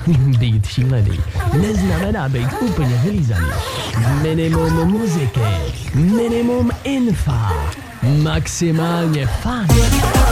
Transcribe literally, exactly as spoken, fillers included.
Být šílený neznamená být úplně vylízaný. Minimum muziky, minimum infa, maximálně fun.